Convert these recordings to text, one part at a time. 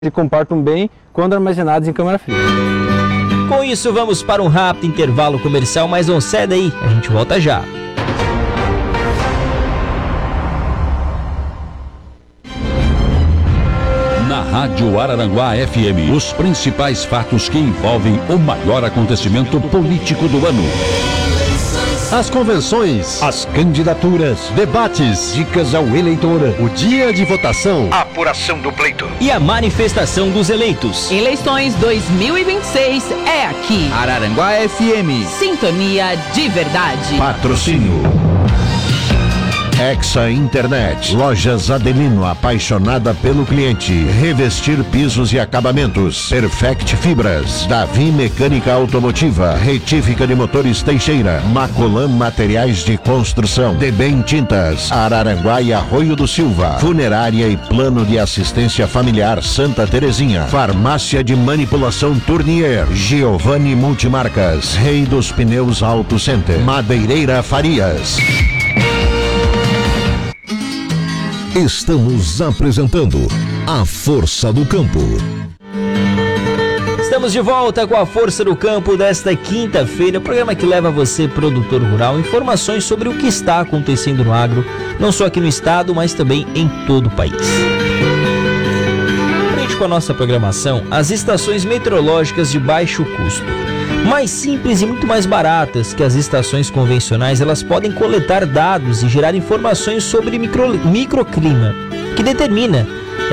se comportam bem quando armazenados em câmara fria. Com isso, vamos para um rápido intervalo comercial, mas não sai daí, a gente volta já. Na Rádio Araranguá FM, os principais fatos que envolvem o maior acontecimento político do ano. As convenções, as candidaturas, debates, dicas ao eleitor, o dia de votação, a apuração do pleito e a manifestação dos eleitos. Eleições 2026 é aqui. Araranguá FM. Sintonia de verdade. Patrocínio Hexa Internet, Lojas Adelino, apaixonada pelo cliente. Revestir pisos e acabamentos. Perfect Fibras, Davi Mecânica Automotiva, Retífica de Motores Teixeira, Macolan Materiais de Construção, Debem Tintas, Araranguá e Arroio do Silva, Funerária e Plano de Assistência Familiar Santa Terezinha, Farmácia de Manipulação Tournier, Giovanni Multimarcas, Rei dos Pneus Auto Center, Madeireira Farias. Estamos apresentando A Força do Campo. Estamos de volta com a Força do Campo desta quinta-feira, programa que leva a você, produtor rural, informações sobre o que está acontecendo no agro, não só aqui no estado, mas também em todo o país. Frente com a nossa programação, as estações meteorológicas de baixo custo. Mais simples e muito mais baratas que as estações convencionais, elas podem coletar dados e gerar informações sobre microclima, que determina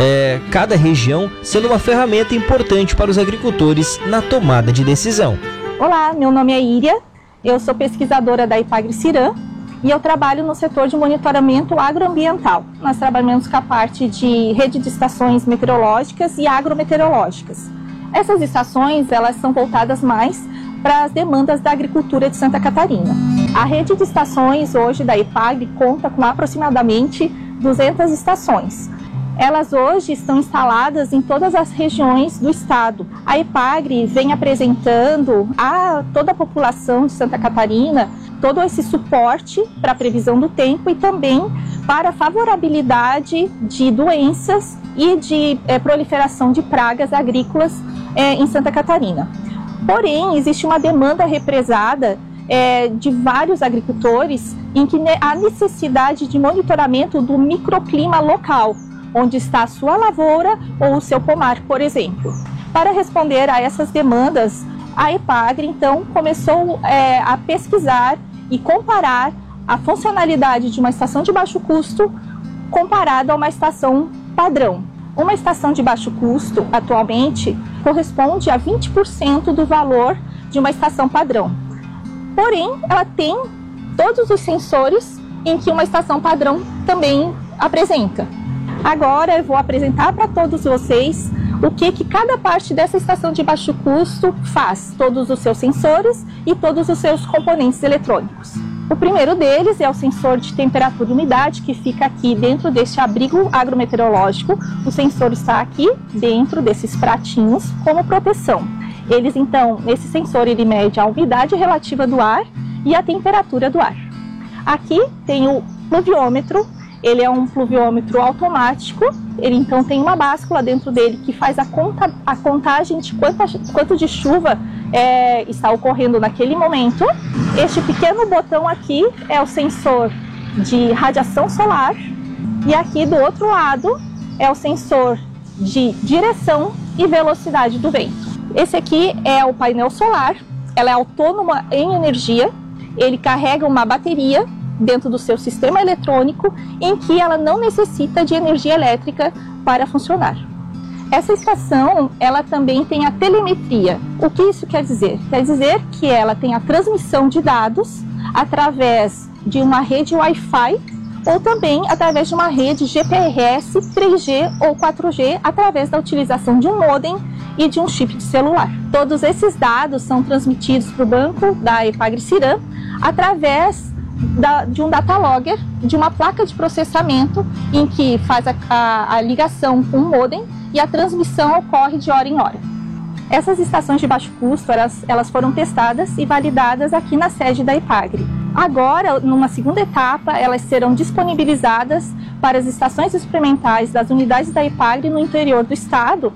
cada região, sendo uma ferramenta importante para os agricultores na tomada de decisão. Olá, meu nome é Íria, eu sou pesquisadora da Ipagre-Ciram e eu trabalho no setor de monitoramento agroambiental. Nós trabalhamos com a parte de rede de estações meteorológicas e agrometeorológicas. Essas estações, elas são voltadas mais para as demandas da agricultura de Santa Catarina. A rede de estações hoje da Ipagre conta com aproximadamente 200 estações. Elas hoje estão instaladas em todas as regiões do estado. A Ipagre vem apresentando a toda a população de Santa Catarina todo esse suporte para a previsão do tempo e também para a favorabilidade de doenças e de proliferação de pragas agrícolas em Santa Catarina. Porém, existe uma demanda represada de vários agricultores em que há necessidade de monitoramento do microclima local, onde está a sua lavoura ou o seu pomar, por exemplo. Para responder a essas demandas, a Ipagre, então, começou a pesquisar e comparar a funcionalidade de uma estação de baixo custo comparada a uma estação padrão. Uma estação de baixo custo, atualmente, corresponde a 20% do valor de uma estação padrão. Porém, ela tem todos os sensores em que uma estação padrão também apresenta. Agora eu vou apresentar para todos vocês o que cada parte dessa estação de baixo custo faz, todos os seus sensores e todos os seus componentes eletrônicos. O primeiro deles é o sensor de temperatura e umidade, que fica aqui dentro deste abrigo agrometeorológico. O sensor está aqui dentro desses pratinhos como proteção. Esse sensor ele mede a umidade relativa do ar e a temperatura do ar. Aqui tem o pluviômetro. Ele é um pluviômetro automático. Ele então tem uma báscula dentro dele que faz a contagem de quanto de chuva está ocorrendo naquele momento. Este pequeno botão aqui é o sensor de radiação solar e aqui do outro lado é o sensor de direção e velocidade do vento. Esse aqui é o painel solar, ela é autônoma em energia, ele carrega uma bateria dentro do seu sistema eletrônico em que ela não necessita de energia elétrica para funcionar. Essa estação, ela também tem a telemetria. O que isso quer dizer? Quer dizer que ela tem a transmissão de dados através de uma rede Wi-Fi ou também através de uma rede GPRS 3G ou 4G através da utilização de um modem e de um chip de celular. Todos esses dados são transmitidos para o banco da Ipagre-Ciram através de um data logger, de uma placa de processamento em que faz a ligação com o modem e a transmissão ocorre de hora em hora. Essas estações de baixo custo, elas foram testadas e validadas aqui na sede da Ipagre. Agora, numa segunda etapa, elas serão disponibilizadas para as estações experimentais das unidades da Ipagre no interior do estado,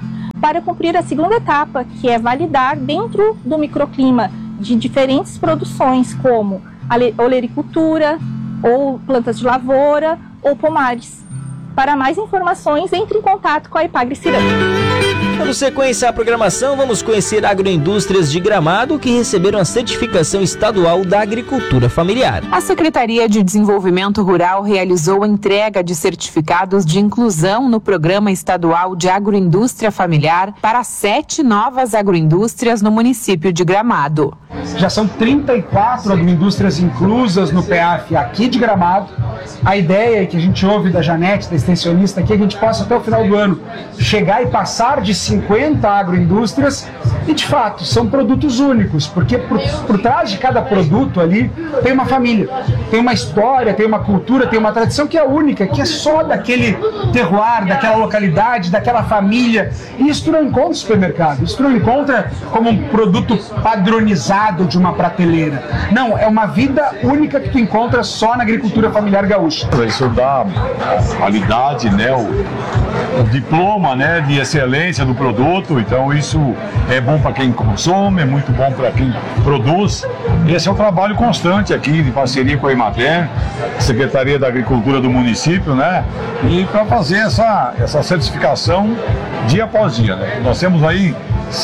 para cumprir a segunda etapa, que é validar dentro do microclima de diferentes produções, como olericultura, ou plantas de lavoura, ou pomares. Para mais informações, entre em contato com a Ipagre-Ciram. Dando sequência à programação, vamos conhecer agroindústrias de Gramado que receberam a certificação estadual da agricultura familiar. A Secretaria de Desenvolvimento Rural realizou a entrega de certificados de inclusão no Programa Estadual de Agroindústria Familiar para 7 novas agroindústrias no município de Gramado. Já são 34 agroindústrias inclusas no PEAF aqui de Gramado. A ideia que a gente ouve da Janete, da extensionista aqui, é que a gente possa até o final do ano chegar e passar de 50 agroindústrias e, de fato, são produtos únicos, porque por trás de cada produto ali tem uma família, tem uma história, tem uma cultura, tem uma tradição que é única, que é só daquele terroir, daquela localidade, daquela família. E isso tu não encontra no supermercado, isso tu não encontra como um produto padronizado de uma prateleira. Não, é uma vida única que tu encontra só na agricultura familiar gaúcha. Isso dá qualidade, né, o diploma, né, de excelência do produto, então isso é bom para quem consome, é muito bom para quem produz. Esse é um trabalho constante aqui, de parceria com a Emater, Secretaria da Agricultura do município, né, e para fazer essa certificação dia após dia, né. Nós temos aí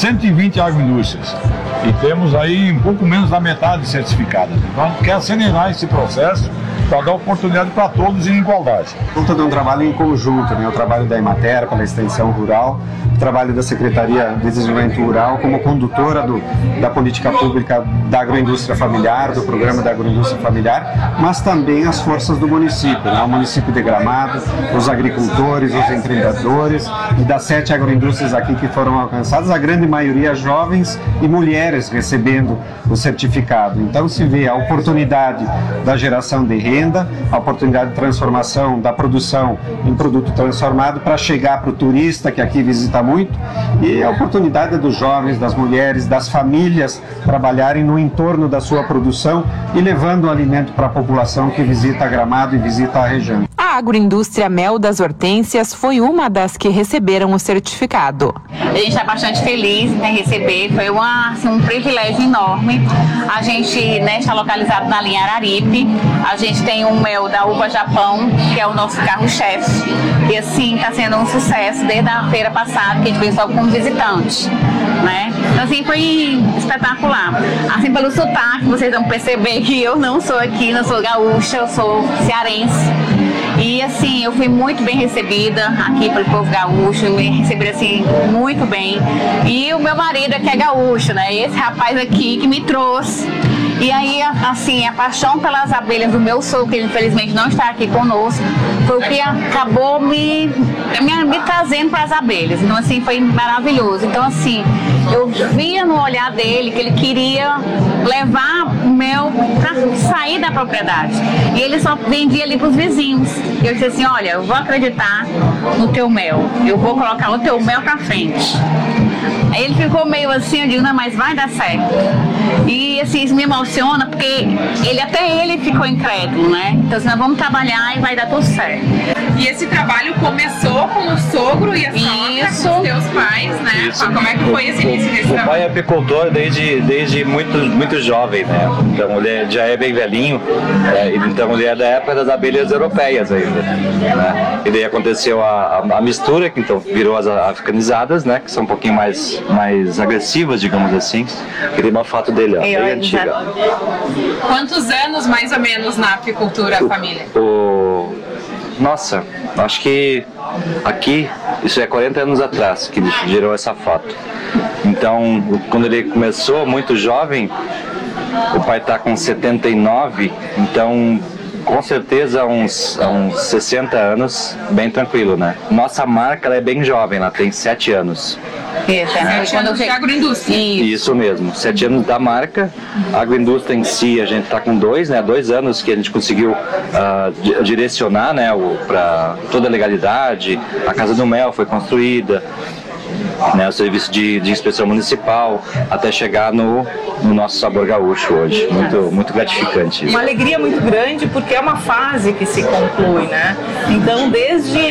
120 agroindústrias e temos aí um pouco menos da metade certificadas. Então a gente quer acelerar esse processo para dar oportunidade para todos em igualdade. Conta de um trabalho em conjunto, né? O trabalho da Emater pela extensão rural, o trabalho da Secretaria de Desenvolvimento Rural como condutora da política pública da agroindústria familiar, do programa da agroindústria familiar, mas também as forças do município, né? O município de Gramado, os agricultores, os empreendedores, e das 7 agroindústrias aqui que foram alcançadas, a grande maioria jovens e mulheres recebendo o certificado. Então se vê a oportunidade da geração de renda, a oportunidade de transformação da produção em produto transformado para chegar para o turista que aqui visita muito, e a oportunidade dos jovens, das mulheres, das famílias trabalharem no entorno da sua produção e levando o alimento para a população que visita Gramado e visita a região. A agroindústria Mel das Hortênsias foi uma das que receberam o certificado. A gente está bastante feliz em receber, foi um privilégio enorme. A gente, né, está localizado na linha Araripe, a gente tem um mel da Uva Japão, que é o nosso carro-chefe, e assim está sendo um sucesso desde a feira passada, que a gente veio só com visitantes, né? Então assim, foi espetacular. Assim, pelo sotaque, vocês vão perceber que eu não sou aqui, não sou gaúcha, eu sou cearense. E assim, eu fui muito bem recebida aqui pelo povo gaúcho, me receberam assim muito bem. E o meu marido aqui é gaúcho, né? Esse rapaz aqui que me trouxe. E aí, assim, a paixão pelas abelhas do meu sogro, que infelizmente não está aqui conosco, foi o que acabou me trazendo para as abelhas. Então, assim, foi maravilhoso. Então, assim, eu via no olhar dele que ele queria levar o mel para sair da propriedade. E ele só vendia ali para os vizinhos. E eu disse assim, olha, eu vou acreditar no teu mel. Eu vou colocar o teu mel para frente. Aí ele ficou meio assim, eu digo, não, mas vai dar certo. E assim, isso me emociona, porque até ele ficou incrédulo, né? Então, assim, nós vamos trabalhar e vai dar tudo certo. E esse trabalho começou com o sogro e a sogra, com os teus pais, né? Isso. Como é que foi esse início desse trabalho? O pai é apicultor desde muito jovem, né? Então ele já é bem velhinho, então ele é da época das abelhas europeias ainda, né? E daí aconteceu a mistura, que então virou as africanizadas, né? Que são um pouquinho mais agressivas, digamos assim. E tem uma foto dele, ó, bem antiga. Quantos anos mais ou menos na apicultura, família? Nossa, acho que aqui, isso é 40 anos atrás que ele gerou essa foto. Então, quando ele começou, muito jovem, o pai está com 79, então com certeza há uns 60 anos, bem tranquilo, né? Nossa marca, ela é bem jovem, ela tem 7 anos. Quando eu cheguei à agroindústria. Isso mesmo, 7 anos da marca. A agroindústria em si, a gente está com 2, né? 2 anos que a gente conseguiu direcionar, né? Para toda a legalidade. A Casa do Mel foi construída, né, o serviço de inspeção municipal, até chegar no nosso sabor gaúcho hoje. Muito gratificante. Uma alegria muito grande, porque é uma fase que se conclui, né? Então, desde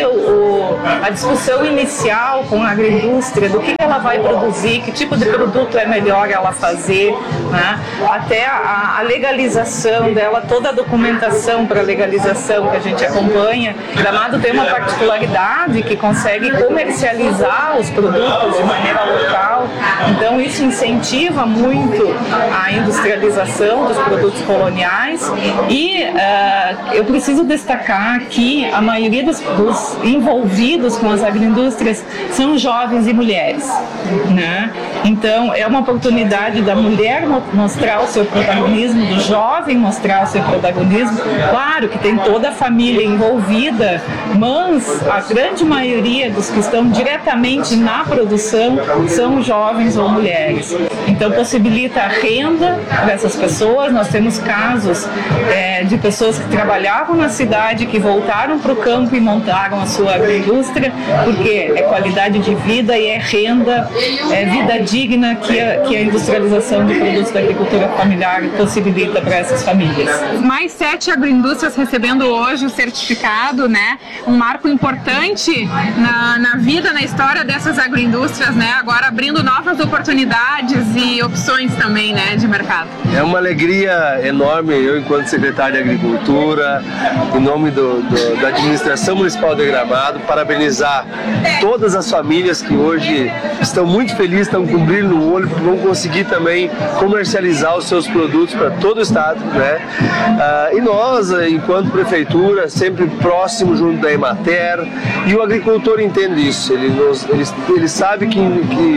a discussão inicial com a agroindústria, do que ela vai produzir, que tipo de produto é melhor ela fazer, né? Até a legalização dela, toda a documentação para legalização que a gente acompanha. Gramado tem uma particularidade que consegue comercializar os produtos de maneira local, então isso incentiva muito a industrialização dos produtos coloniais e eu preciso destacar que a maioria dos envolvidos com as agroindústrias são jovens e mulheres, né? Então é uma oportunidade da mulher mostrar o seu protagonismo, do jovem mostrar o seu protagonismo. Claro que tem toda a família envolvida, mas a grande maioria dos que estão diretamente na produção são jovens ou mulheres. Então possibilita a renda para essas pessoas. Nós temos casos de pessoas que trabalhavam na cidade, que voltaram para o campo e montaram a sua agroindústria, porque é qualidade de vida e é renda, é vida digna que a industrialização de produtos da agricultura familiar possibilita para essas famílias. Mais 7 agroindústrias recebendo hoje o certificado, né? Um marco importante na vida, na história dessas agroindústrias, né? Agora abrindo novas oportunidades e opções também, né, de mercado. É uma alegria enorme, eu enquanto secretário de Agricultura, em nome da Administração Municipal de Gramado, parabenizar todas as famílias que hoje estão muito felizes, estão com brilho no olho, porque vão conseguir também comercializar os seus produtos para todo o estado, né? E nós, enquanto prefeitura, sempre próximo junto da Emater, e o agricultor entende isso, ele sabe que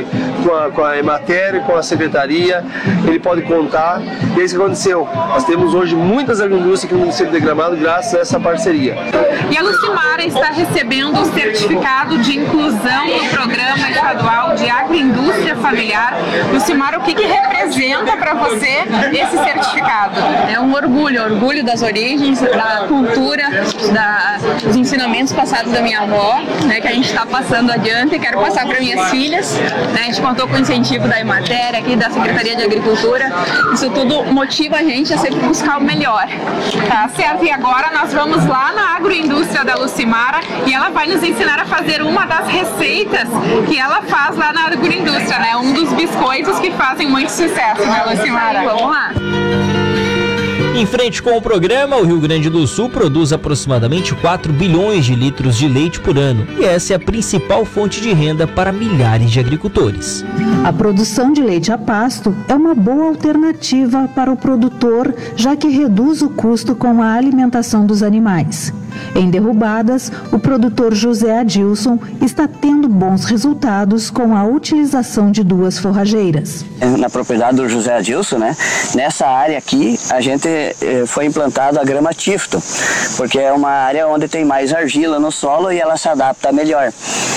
com a Emater e com a secretaria ele pode contar, e é isso que aconteceu. Nós temos hoje muitas agroindústrias aqui no município de Gramado graças a essa parceria. E a Lucimara está recebendo o certificado de inclusão no Programa Estadual de Agroindústria Familiar. Lucimara, o que representa para você esse certificado? É um orgulho das origens, da cultura, dos ensinamentos passados da minha avó, né, que a gente está passando adiante e quero passar para minhas filhas. Né, a gente contou com o incentivo da Emater, aqui da Secretaria de Agricultura. Isso tudo motiva a gente a sempre buscar o melhor. Tá certo, e agora nós vamos lá na agroindústria da Lucimara e ela vai nos ensinar a fazer uma das receitas que ela faz lá na agroindústria, né? Um dos biscoitos que fazem muito sucesso, né, Lucimara? Vamos lá! Em frente com o programa, o Rio Grande do Sul produz aproximadamente 4 bilhões de litros de leite por ano, e essa é a principal fonte de renda para milhares de agricultores. A produção de leite a pasto é uma boa alternativa para o produtor, já que reduz o custo com a alimentação dos animais. Em Derrubadas, o produtor José Adilson está tendo bons resultados com a utilização de 2 forrageiras. Na propriedade do José Adilson, né, nessa área aqui, a gente foi implantado a grama Tifton, porque é uma área onde tem mais argila no solo e ela se adapta melhor.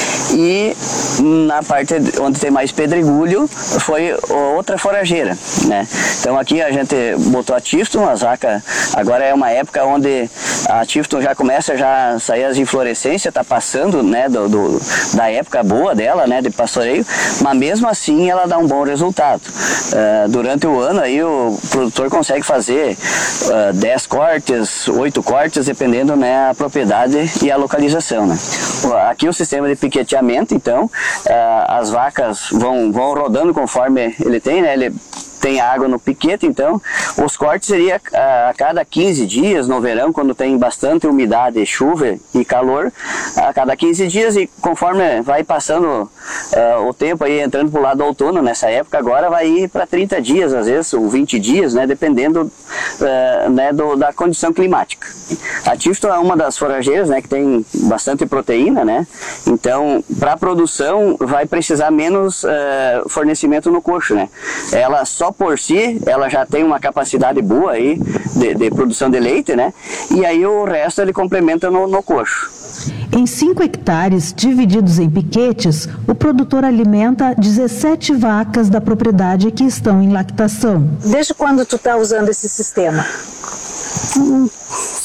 E na parte onde tem mais pedregulho foi outra forrageira, né? Então aqui a gente botou a Tifton, a vaca, agora é uma época onde a Tifton já começa a sair as inflorescências, está passando, né, da época boa dela, né, de pastoreio, mas mesmo assim ela dá um bom resultado. Durante o ano aí o produtor consegue fazer 10 cortes, 8 cortes, dependendo, né, a propriedade e a localização, né? Aqui o sistema de piqueteamento, então, as vacas vão rodando conforme ele tem, né? Ele tem água no piquete, então os cortes seria a cada 15 dias no verão, quando tem bastante umidade, chuva e calor, a cada 15 dias, e conforme vai passando o tempo aí, entrando para o lado do outono, nessa época agora vai ir para 30 dias, às vezes, ou 20 dias, né, dependendo né, da condição climática. A Tifton é uma das forrageiras, né, que tem bastante proteína, né, então para a produção vai precisar menos fornecimento no coxo, né. Ela só por si, ela já tem uma capacidade boa aí de produção de leite, né? E aí o resto ele complementa no coxo. Em 5 hectares, divididos em piquetes, o produtor alimenta 17 vacas da propriedade que estão em lactação. Desde quando tu está usando esse sistema?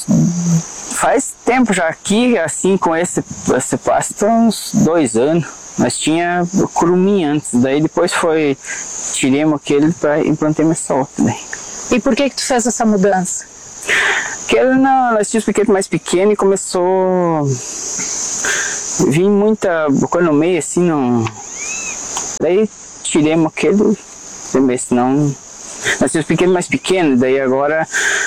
Faz tempo já aqui, assim, com esse pasto, uns 2 anos. Nós tinha curumim antes, daí depois tiremos aquele para implantemos essa outra daí. E por que tu fez essa mudança? Porque nós tínhamos piquete mais pequeno e começou a vir muita coisa no meio, assim, não... Daí tiremos aquele, também, senão... Nós tínhamos piquete mais pequeno, daí agora...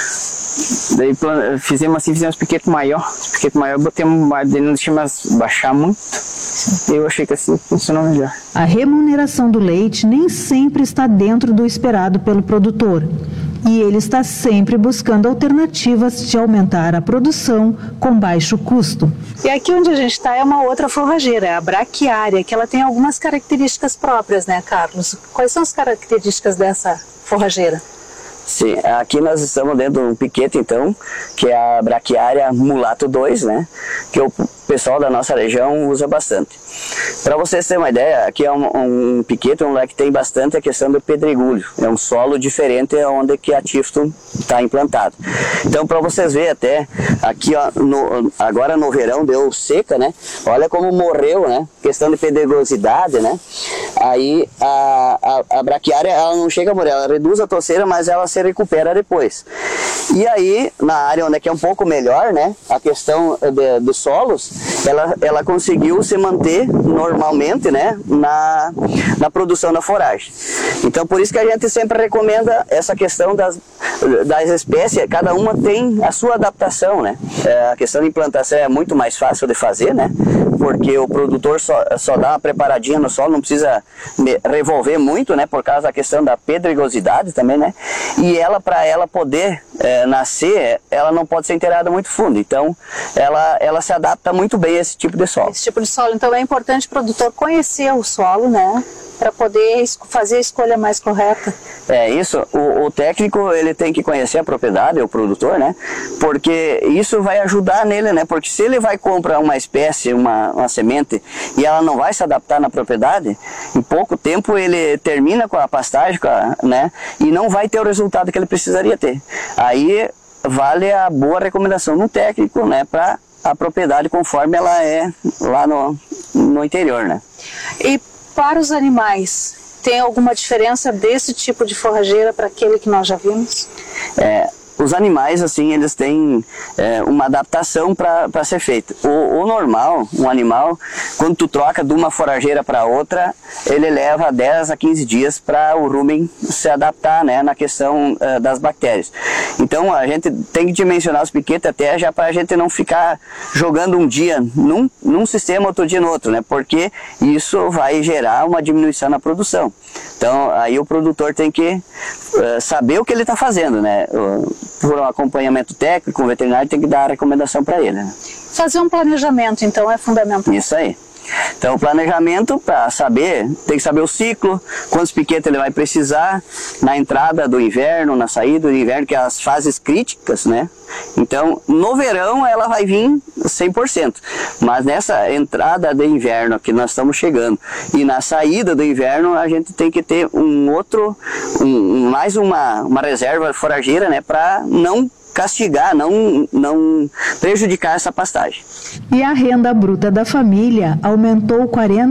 Daí fizemos piquete maior. Piquete maior, botamos, daí não deixamos baixar muito. Eu achei que assim funcionou melhor. A remuneração do leite nem sempre está dentro do esperado pelo produtor. E ele está sempre buscando alternativas de aumentar a produção com baixo custo. E aqui onde a gente está é uma outra forrageira, é a braquiária, que ela tem algumas características próprias, né, Carlos? Quais são as características dessa forrageira? Sim, aqui nós estamos dentro de um piquete, então, que é a braquiária Mulato 2, né? Que o pessoal da nossa região usa bastante. Para vocês terem uma ideia, aqui é um piquete, um lugar que tem bastante a questão do pedregulho. É um solo diferente onde que a Tifton está implantado. Então, para vocês verem até, aqui ó, agora no verão deu seca, né? Olha como morreu, né? Questão de pedregosidade, né? Aí a braquiária, ela não chega a morrer, ela reduz a toceira, mas ela se recupera depois. E aí, na área onde é um pouco melhor, né? A questão dos solos, ela conseguiu se manter normalmente, né, na produção da forragem. Então, por isso que a gente sempre recomenda essa questão das espécies, cada uma tem a sua adaptação, né? A questão de implantação é muito mais fácil de fazer, né? Porque o produtor só dá uma preparadinha no solo, não precisa revolver muito, né? Por causa da questão da pedregosidade também, né? E para ela poder nascer, ela não pode ser enterrada muito fundo. Então, ela se adapta muito bem a esse tipo de solo. Esse tipo de solo, então, é importante o produtor conhecer o solo, né? Para poder fazer a escolha mais correta. É isso, o técnico ele tem que conhecer a propriedade, o produtor, né? Porque isso vai ajudar nele, né? Porque se ele vai comprar uma espécie, uma semente, e ela não vai se adaptar na propriedade, em pouco tempo ele termina com a pastagem, né? E não vai ter o resultado que ele precisaria ter. Aí vale a boa recomendação do técnico, né? Para a propriedade conforme ela é lá no interior, né? E para os animais, tem alguma diferença desse tipo de forrageira para aquele que nós já vimos? Os animais, assim, eles têm uma adaptação para ser feita. O normal, um animal, quando tu troca de uma forrageira para outra, ele leva 10 a 15 dias para o rumen se adaptar, né, na questão das bactérias. Então, a gente tem que dimensionar os piquetes até já para a gente não ficar jogando um dia num sistema, outro dia no outro, né, porque isso vai gerar uma diminuição na produção. Então, aí o produtor tem que saber o que ele está fazendo, né? Por um acompanhamento técnico, o veterinário tem que dar a recomendação para ele, né? Fazer um planejamento, então, é fundamental. Isso aí. Então, o planejamento, para saber, tem que saber o ciclo, quantos piquetes ele vai precisar na entrada do inverno, na saída do inverno, que é as fases críticas, né? Então, no verão ela vai vir 100%, mas nessa entrada de inverno que nós estamos chegando e na saída do inverno a gente tem que ter mais uma reserva forageira, né, para não castigar, não prejudicar essa pastagem. E a renda bruta da família aumentou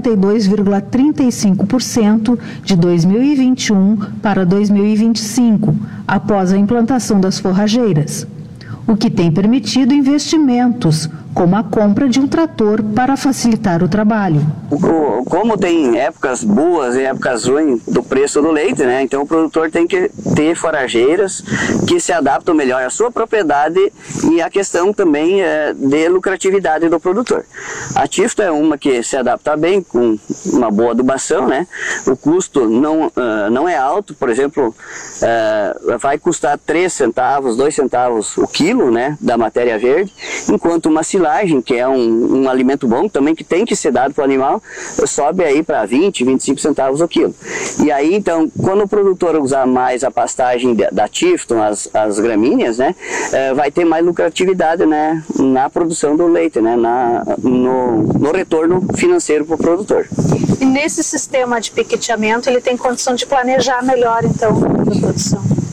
42,35% de 2021 para 2025, após a implantação das forrageiras, o que tem permitido investimentos, como a compra de um trator para facilitar o trabalho. Como tem épocas boas e épocas ruins do preço do leite, né? Então o produtor tem que ter forrageiras que se adaptam melhor à sua propriedade e a questão também de lucratividade do produtor. A Tifton é uma que se adapta bem com uma boa adubação, né? O custo não é alto, por exemplo, vai custar 3 centavos, 2 centavos o quilo, né, da matéria verde, enquanto uma silagem, que é um alimento bom também, que tem que ser dado para o animal, sobe aí para 20, 25 centavos o quilo. E aí, então, quando o produtor usar mais a pastagem da Tifton, as gramíneas, né, vai ter mais lucratividade, né, na produção do leite, né, no retorno financeiro para o produtor. E nesse sistema de piqueteamento, ele tem condição de planejar melhor, então, a produção?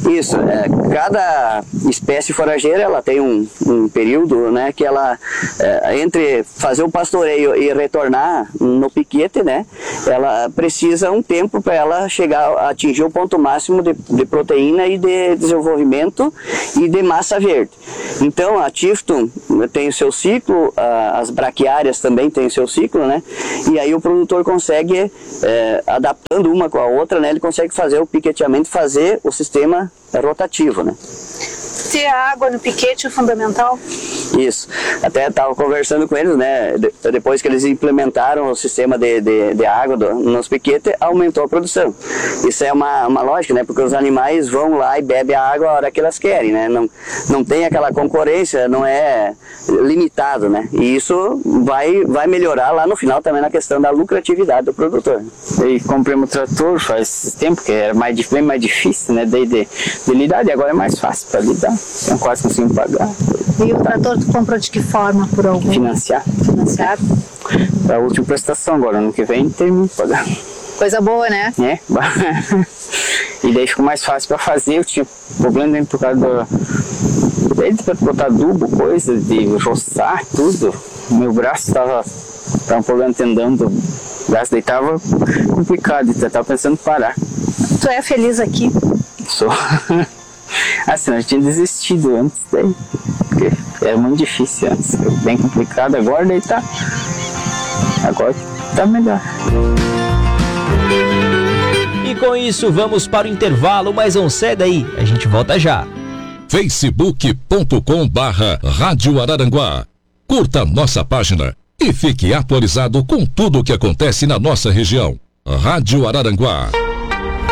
Isso, cada espécie forageira ela tem um período, né, que ela entre fazer o pastoreio e retornar no piquete, né, ela precisa um tempo para ela chegar a atingir o ponto máximo de proteína e de desenvolvimento e de massa verde. Então a Tifton tem o seu ciclo, as braquiárias também têm o seu ciclo, né, e aí o produtor consegue, adaptando uma com a outra, né, ele consegue fazer o piqueteamento, fazer o sistema rotativo, né. Ter água no piquete é fundamental? Isso. Até estava conversando com eles, né? Depois que eles implementaram o sistema de água nos piquetes, aumentou a produção. Isso é uma lógica, né? Porque os animais vão lá e bebem a água a hora que elas querem, né? Não tem aquela concorrência, não é limitado, né? E isso vai melhorar lá no final também na questão da lucratividade do produtor. E comprei um trator faz tempo, que era bem mais difícil, né? De lidar, e agora é mais fácil para lidar. Eu quase consigo pagar. E o trator tu comprou de que forma? Por algum? Financiado. Para a última prestação agora, ano que vem termino de pagar. Coisa boa, né? É. E daí ficou mais fácil para fazer. Eu tinha problema dentro por causa para botar adubo, coisa, de roçar, tudo. Meu braço estava um problema tendão do braço, daí estava complicado, estava pensando em parar. Tu é feliz aqui? Sou. Assim, eu tinha desistido antes daí, porque era muito difícil antes, bem complicado, agora daí agora tá melhor. E com isso vamos para o intervalo, mas não sai daí, a gente volta já. facebook.com/Rádio Araranguá. Curta nossa página e fique atualizado com tudo o que acontece na nossa região. Rádio Araranguá.